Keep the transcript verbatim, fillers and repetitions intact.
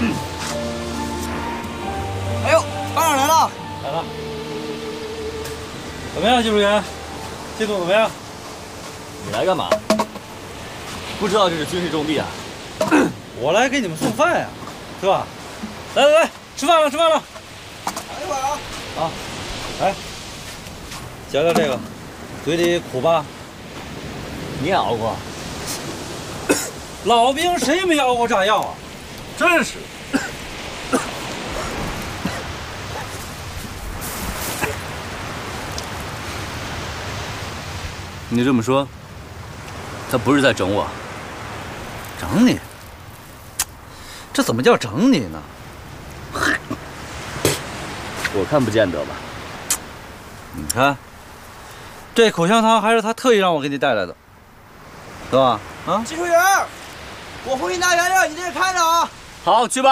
哎呦，班长来了！ 来了。怎么样，技术员？进度怎么样？ 你来干嘛？不知道这是军事重地啊？ 我来给你们送饭呀，是吧？来来来，吃饭了，吃饭了。 等一会儿啊。 啊，来，嚼嚼这个，嘴里苦吧？ 你也熬过？ 老兵谁没熬过炸药啊？真是。 你这么说，他不是在整我？ 整你？这怎么叫整你呢？ 我看不见得吧？ 你看，这口香糖还是他特意让我给你带来的，是吧？啊， 技术员，我回去拿原料，你在这看着啊。 好，去吧。